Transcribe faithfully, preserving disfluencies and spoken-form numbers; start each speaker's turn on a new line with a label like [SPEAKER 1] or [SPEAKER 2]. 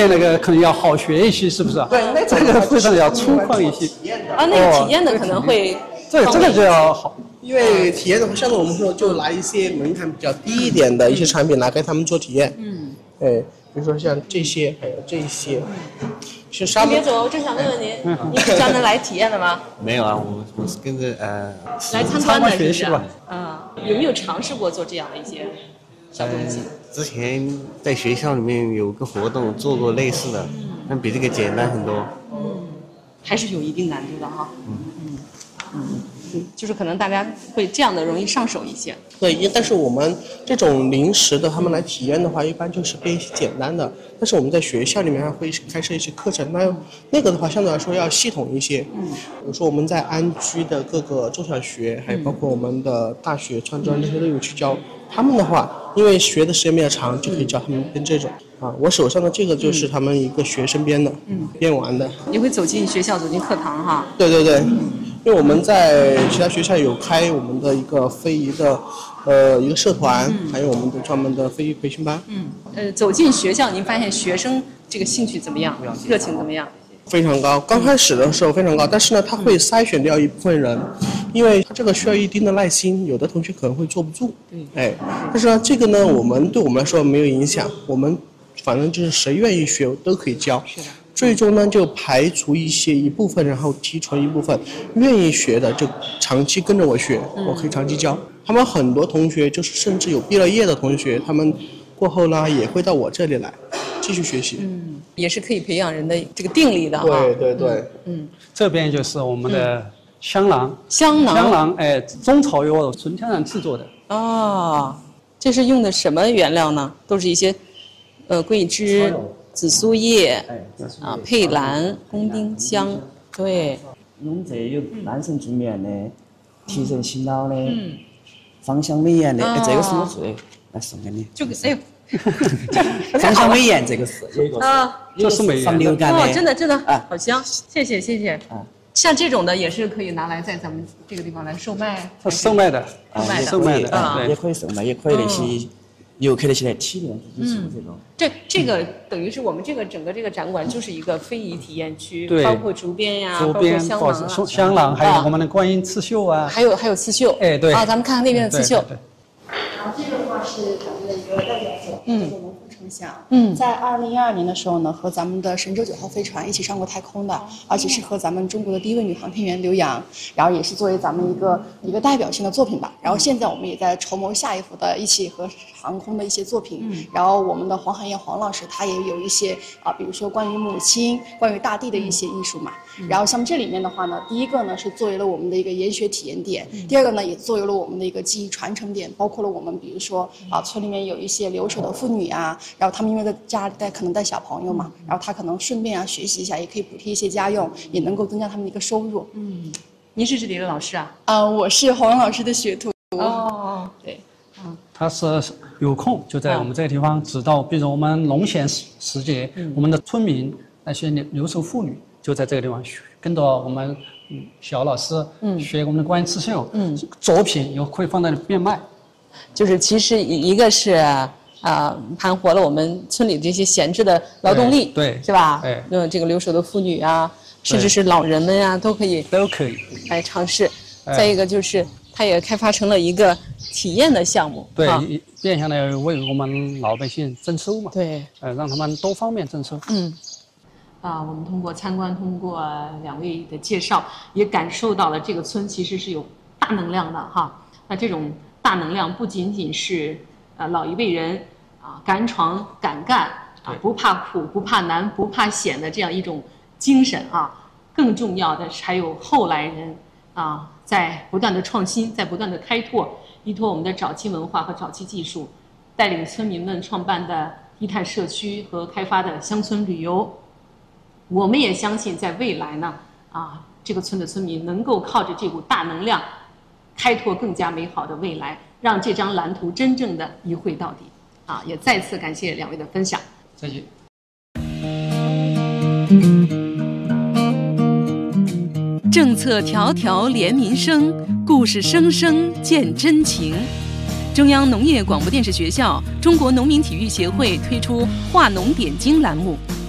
[SPEAKER 1] 面那个可能要好学一些，是不是？
[SPEAKER 2] 对，那
[SPEAKER 1] 这个非常要粗犷一些。
[SPEAKER 3] 啊，那个体验的可能会。
[SPEAKER 1] 这这个就要好，
[SPEAKER 2] 因为体验的话，像我们说就拿一些门槛比较低一点的一些产品来给他们做体验。嗯，哎，比如说像这些，还有这些。是沙
[SPEAKER 3] 别走，我正想问问您，嗯、你是专门来体验的吗？
[SPEAKER 4] 没有啊，我我是跟着呃
[SPEAKER 3] 来参观的，
[SPEAKER 1] 学习吧。
[SPEAKER 3] 嗯，有没有尝试过做这样的一些小东西？
[SPEAKER 4] 呃、之前在学校里面有个活动做过类似的，嗯、但比这个简单很多。
[SPEAKER 3] 嗯，还是有一定难度的哈。
[SPEAKER 4] 嗯
[SPEAKER 3] 嗯嗯嗯，就是可能大家会这样的容易上手一些。
[SPEAKER 2] 对，但是我们这种零食的，他们来体验的话，一般就是编一些简单的。但是我们在学校里面还会开设一些课程，那那个的话相对来说要系统一些。嗯，比如说我们在安居的各个中小学，还有包括我们的大学、创专这些都有去教。他们的话，因为学的时间比较长，就可以教他们编这种。啊，我手上的这个就是他们一个学生编的，嗯，编完的。
[SPEAKER 3] 你会走进学校，走进课堂哈？
[SPEAKER 2] 对对对。嗯，因为我们在其他学校有开我们的一个非遗的，呃，一个社团，嗯、还有我们的专门的非遗培训班。
[SPEAKER 3] 嗯，呃，走进学校，您发现学生这个兴趣怎么样？热情怎么样？
[SPEAKER 2] 非常高，刚开始的时候非常高，但是呢，他会筛选掉一部分人，因为他这个需要一定的耐心，有的同学可能会坐不住。对，哎，但是呢，这个呢，我们对我们来说没有影响，我们反正就是谁愿意学都可以教。是的。最终呢，就排除一些一部分，然后提纯一部分，愿意学的就长期跟着我学，嗯、我可以长期教。他们很多同学就是甚至有毕了业的同学，他们过后呢也会到我这里来继续学习。
[SPEAKER 3] 嗯，也是可以培养人的这个定力的哈。
[SPEAKER 2] 对对对。
[SPEAKER 1] 嗯，嗯这边就是我们的香囊。
[SPEAKER 3] 香囊。
[SPEAKER 1] 香囊，哎，中草药纯天然制作的。
[SPEAKER 3] 哦，这是用的什么原料呢？都是一些，呃，桂枝。紫苏叶，啊，佩兰、公丁香，对。
[SPEAKER 5] 用这有安神助眠的，提神醒脑的，嗯、芳香美颜的，哎，这个是我做的，来送给你。
[SPEAKER 3] 就哎呦，
[SPEAKER 5] 芳香美颜这个是有一个
[SPEAKER 3] 啊，
[SPEAKER 1] 这是美
[SPEAKER 5] 防流感的。
[SPEAKER 3] 哦，真的真的，啊，好香，谢谢谢谢。啊，像这种的也是可以拿来在咱们这个地方来售卖。
[SPEAKER 1] 售卖的，
[SPEAKER 3] 售卖的，
[SPEAKER 1] 售卖的，
[SPEAKER 5] 啊，也可以售卖，也可以那些。游客的起来体验自己做这种，
[SPEAKER 3] 这这个等于是我们这个整个这个展馆就是一个非遗体验区，包括竹编呀，包括香囊啊，
[SPEAKER 1] 香囊还有我们的观音刺绣啊，
[SPEAKER 3] 还有还有刺绣，
[SPEAKER 1] 哎对，
[SPEAKER 3] 啊，咱们看看那边的刺绣。
[SPEAKER 6] 啊，这个的话是咱们的一个代表作，嗯，我们顾成祥，
[SPEAKER 3] 嗯，
[SPEAKER 6] 在二零一二年的时候呢，和咱们的神舟九号飞船一起上过太空的，而且是和咱们中国的第一位女航天员刘洋，然后也是作为咱们一个一个代表性的作品吧。然后现在我们也在筹谋下一幅的一起和航空的一些作品，嗯，然后我们的黄海燕黄老师他也有一些啊，比如说关于母亲、关于大地的一些艺术嘛。嗯、然后像这里面的话呢，第一个呢是作为了我们的一个研学体验点，嗯、第二个呢也作为了我们的一个技艺传承点，包括了我们比如说啊村里面有一些留守的妇女啊，然后他们因为在家带可能带小朋友嘛，然后他可能顺便啊学习一下，也可以补贴一些家用，也能够增加他们的一个收入。
[SPEAKER 3] 嗯，您是这里的老师啊？
[SPEAKER 6] 啊、呃，我是黄老师的学徒。
[SPEAKER 3] 哦，对，
[SPEAKER 1] 嗯，他是有空就在我们这个地方指导，比如我们农闲时时节，嗯、我们的村民那些留守妇女就在这个地方学，跟着我们嗯小老师嗯学我们的观音刺绣，嗯，作品又可以放在那里变卖。
[SPEAKER 3] 就是其实一个是啊、呃，盘活了我们村里这些闲置的劳动力，
[SPEAKER 1] 对，
[SPEAKER 3] 是吧？
[SPEAKER 1] 哎，
[SPEAKER 3] 那这个留守的妇女啊，甚至是老人们呀、啊，都可以
[SPEAKER 1] 都可以
[SPEAKER 3] 来尝试。再一个就是，它也开发成了一个体验的项目，
[SPEAKER 1] 对，
[SPEAKER 3] 啊、
[SPEAKER 1] 变相的为我们老百姓增收嘛，
[SPEAKER 3] 对，
[SPEAKER 1] 呃，让他们多方面增收。
[SPEAKER 3] 嗯。啊，我们通过参观，通过两位的介绍，也感受到了这个村其实是有大能量的哈。那这种大能量不仅仅是呃老一辈人啊敢闯敢干啊不怕苦不怕难不怕险的这样一种精神啊，更重要的是还有后来人啊在不断的创新，在不断的开拓，依托我们的早期文化和早期技术，带领村民们创办的低碳社区和开发的乡村旅游。我们也相信，在未来呢，啊，这个村的村民能够靠着这股大能量，开拓更加美好的未来，让这张蓝图真正的一绘到底。啊，也再次感谢两位的分享。
[SPEAKER 1] 再见。
[SPEAKER 7] 政策条条连民生，故事声声见真情。中央农业广播电视学校、中国农民体育协会推出“化农点睛”栏目。